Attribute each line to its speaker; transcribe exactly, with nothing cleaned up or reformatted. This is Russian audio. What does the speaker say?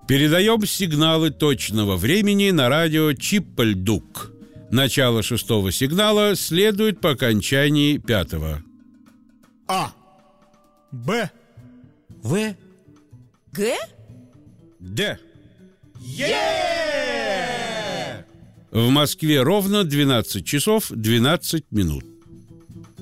Speaker 1: Передаем сигналы точного времени на радио Чиппальдук. Начало шестого сигнала следует по окончании пятого.
Speaker 2: А. Б.
Speaker 3: В.
Speaker 4: Г.
Speaker 1: Д.
Speaker 2: Е!
Speaker 1: В Москве ровно двенадцать часов двенадцать минут.